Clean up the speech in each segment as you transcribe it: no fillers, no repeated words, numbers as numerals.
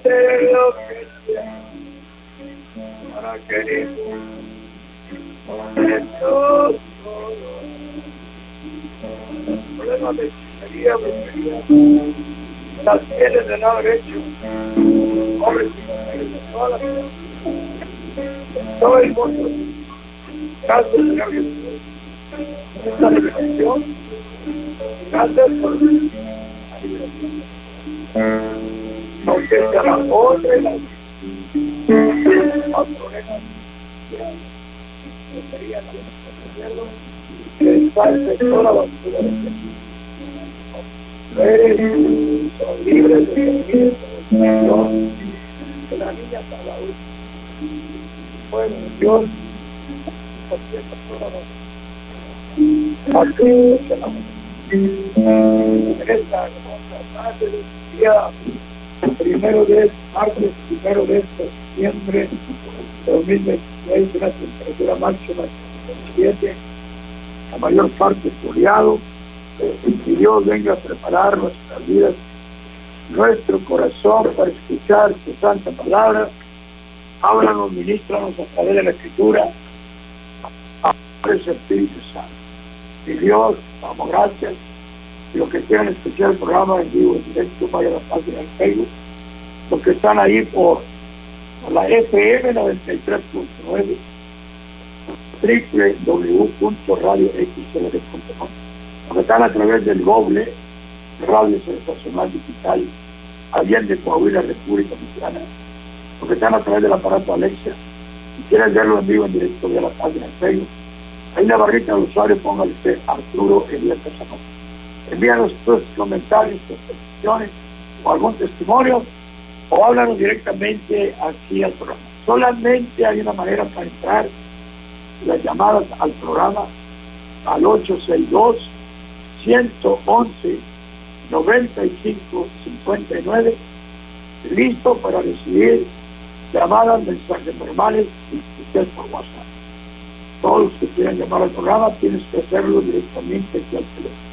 hacer lo que sea para que de todo problemas de hechicería, brujería, las tienes de no haber hecho, hombres y mujeres de toda la vida, todo el mundo. Gracias, Señor Jesús, esta liberación. Gracias por la liberación. No que sea la otra y las problemas que salte toda la basura de ti. Mujeres son libres de servir Dios, que la niña está la última. Bueno, Dios, por cierto, toda la basura. Así se la esta hermosa tarde del día martes 1 de septiembre de 2026, una temperatura máxima de 7, la mayor parte soleado. Que Dios venga a preparar nuestras vidas, nuestro corazón para escuchar su santa palabra. Háblanos, ministranos a través de la Escritura, a través del Espíritu Santo. Y Dios, damos gracias. Y los que quieran escuchar el programa en vivo, en directo, vaya a la página de Facebook. Los que están ahí por la FM 93.9, www.radioxlr.com. Los que están a través del Google, Radio Sensacional Digital, Allende, Coahuila, República Mexicana. Los que están a través del aparato Alexa, si quieren verlo en vivo, en directo, vía la página de Facebook. Ahí en la barrita del usuario, póngale usted Arturo Elías Casanova. Envíanos tus comentarios, tus peticiones o algún testimonio, o háblanos directamente aquí al programa. Solamente hay una manera para entrar, las llamadas al programa al 862-111-9559, listo para recibir llamadas, mensajes normales y especial por WhatsApp. Todos los que quieran llamar al programa tienes que hacerlo directamente aquí al teléfono.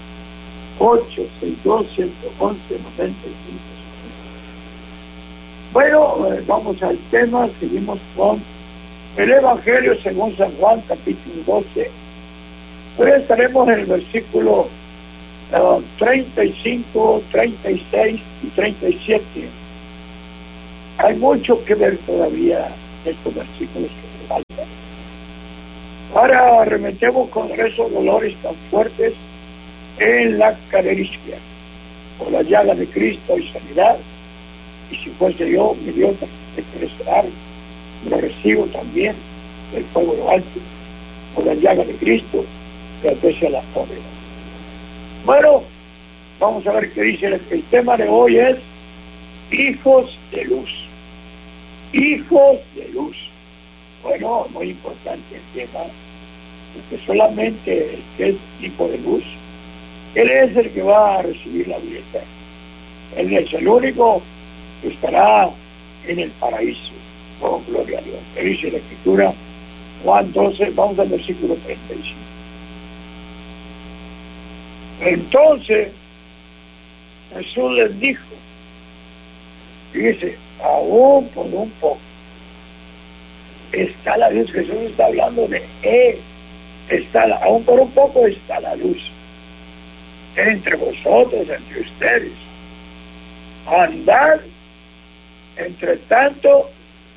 862-111-9559. Bueno, vamos al tema. Seguimos con el Evangelio según San Juan, capítulo 12. Hoy estaremos en el versículo 35, 36 y 37. Hay mucho que ver todavía en estos versículos que nos faltan. Ahora arremetemos contra esos dolores tan fuertes en la cadera izquierda, por la llaga de Cristo y sanidad. Y si fuese yo, mi Dios, de crecerá, lo recibo también del fuego de lo alto, por la llaga de Cristo, que aprecia la pobre. Bueno, vamos a ver qué dice el tema de hoy es hijos de luz. Hijos de luz. Bueno, muy importante el tema, porque solamente el que es hijo de luz, él es el que va a recibir la vida eterna. Él es el único que estará en el paraíso. Oh, gloria a Dios. Que dice la Escritura, Juan 12, vamos al versículo 35. Entonces Jesús les dijo, dice, aún por un poco está la luz. Jesús está hablando de él. Aún por un poco está la luz entre vosotros, entre ustedes. Andad, entre tanto,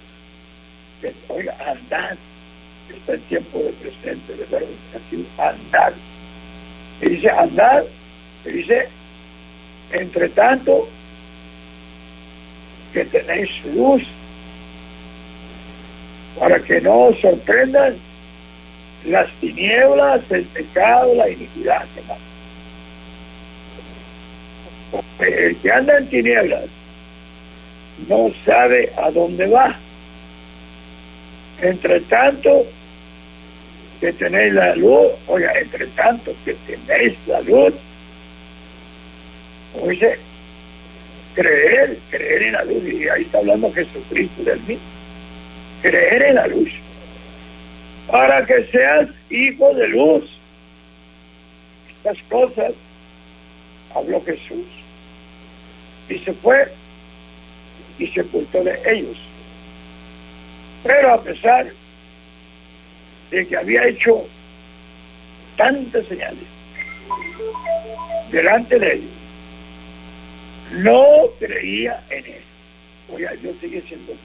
andad, está en tiempo de presente, de verbo indicativo, andad. Y dice andad, y dice, entre tanto, que tenéis luz, para que no os sorprendan las tinieblas, el pecado, la iniquidad. El que anda en tinieblas no sabe a dónde va. Entre tanto que tenéis la luz, entre tanto que tenéis la luz, como dice, creer en la luz, y ahí está hablando Jesucristo del mismo, creer en la luz, para que seas hijo de luz. Estas cosas habló Jesús y se fue y sepultó de ellos. Pero a pesar de que había hecho tantas señales delante de ellos, no creía en él. Oiga, yo sigue siendo